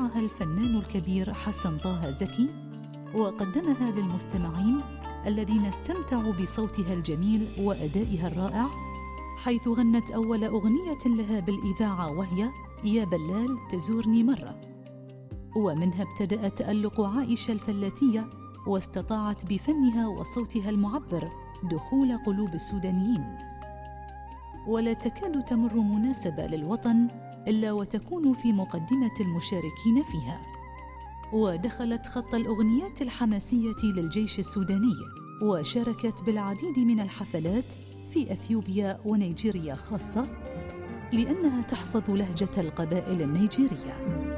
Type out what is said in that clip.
أذاعها الفنان الكبير حسن طه زكي، وقدمها للمستمعين الذين استمتعوا بصوتها الجميل وأدائها الرائع، حيث غنت أول أغنية لها بالإذاعة وهي يا بلال تزورني مرة. ومنها ابتدأ تألق عائشة الفلاتية، واستطاعت بفنها وصوتها المعبر دخول قلوب السودانيين. ولا تكاد تمر مناسبة للوطن إلا وتكون في مقدمة المشاركين فيها، ودخلت خط الأغنيات الحماسية للجيش السوداني، وشاركت بالعديد من الحفلات في أثيوبيا ونيجيريا خاصة، لأنها تحفظ لهجة القبائل النيجيرية.